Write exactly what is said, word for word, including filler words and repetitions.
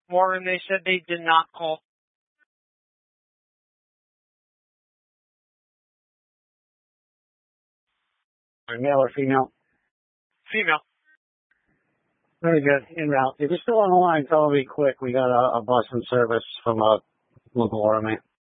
Warren, they said they did not call. Male or female? Female. Very good. En route. If you're still on the line, tell me quick. We got a, a bus in service from a local army.